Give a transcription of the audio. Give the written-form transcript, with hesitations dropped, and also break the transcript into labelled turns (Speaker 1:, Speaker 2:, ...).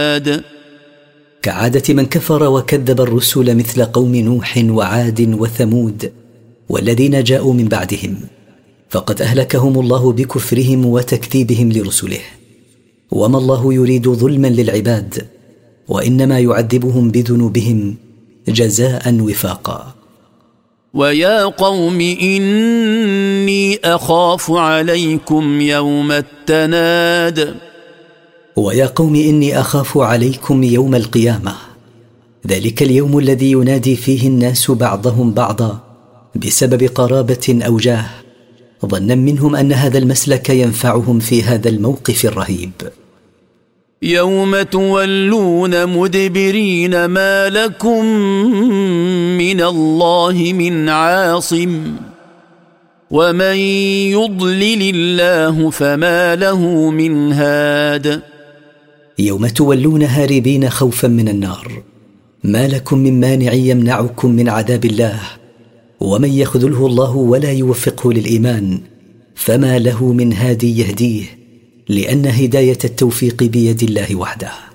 Speaker 1: كعادة من كفر وكذب الرسل مثل قوم نوح وعاد وثمود والذين جاءوا من بعدهم، فقد أهلكهم الله بكفرهم وتكذيبهم لرسله. وما الله يريد ظلما للعباد، وإنما يعذبهم بذنوبهم جزاء وفاقا.
Speaker 2: ويا قوم إني أخاف عليكم يوم التناد.
Speaker 1: ويا قوم إني أخاف عليكم يوم القيامة، ذلك اليوم الذي ينادي فيه الناس بعضهم بعضا بسبب قرابة أو جاه، ظنا منهم أن هذا المسلك ينفعهم في هذا الموقف الرهيب.
Speaker 2: يوم تولون مدبرين ما لكم من الله من عاصم ومن يضلل الله فما له من هاد.
Speaker 1: يوم تولون هاربين خوفا من النار، ما لكم من مانع يمنعكم من عذاب الله، ومن يخذله الله ولا يوفقه للإيمان فما له من هادي يهديه، لأن هداية التوفيق بيد الله وحده.